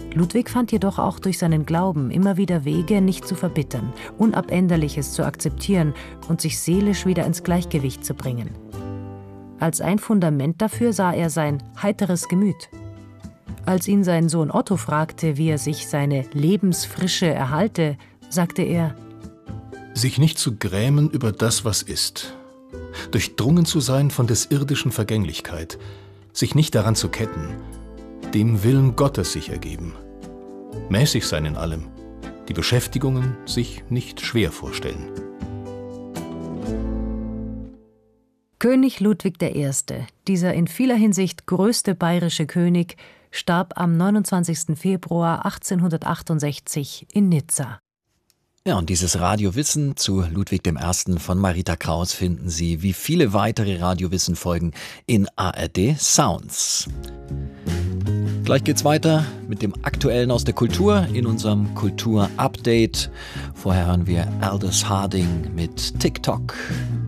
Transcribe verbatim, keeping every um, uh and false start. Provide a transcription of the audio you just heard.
Ludwig fand jedoch auch durch seinen Glauben immer wieder Wege, nicht zu verbittern, Unabänderliches zu akzeptieren und sich seelisch wieder ins Gleichgewicht zu bringen. Als ein Fundament dafür sah er sein heiteres Gemüt. Als ihn sein Sohn Otto fragte, wie er sich seine Lebensfrische erhalte, sagte er: Sich nicht zu grämen über das, was ist. Durchdrungen zu sein von des irdischen Vergänglichkeit, sich nicht daran zu ketten, dem Willen Gottes sich ergeben. Mäßig sein in allem, die Beschäftigungen sich nicht schwer vorstellen. König Ludwig der Erste., dieser in vieler Hinsicht größte bayerische König, starb am neunundzwanzigsten Februar achtzehnhundertachtundsechzig in Nizza. Ja, und dieses Radiowissen zu Ludwig dem Ersten von Marita Kraus finden Sie wie viele weitere Radiowissen-Folgen in A R D Sounds. Gleich geht's weiter mit dem Aktuellen aus der Kultur in unserem Kultur-Update. Vorher hören wir Aldous Harding mit TikTok.